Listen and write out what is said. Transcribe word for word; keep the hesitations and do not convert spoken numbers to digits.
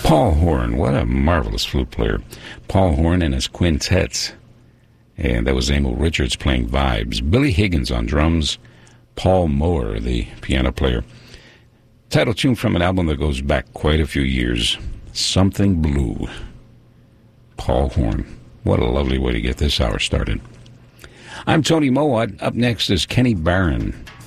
Paul Horn, what a marvelous flute player. Paul Horn and his quintets. And that was Emil Richards playing vibes. Billy Higgins on drums. Paul Moore, the piano player. Title tune from an album that goes back quite a few years. Something Blue. Paul Horn. What a lovely way to get this hour started. I'm Tony Mowat. Up next is Kenny Barron.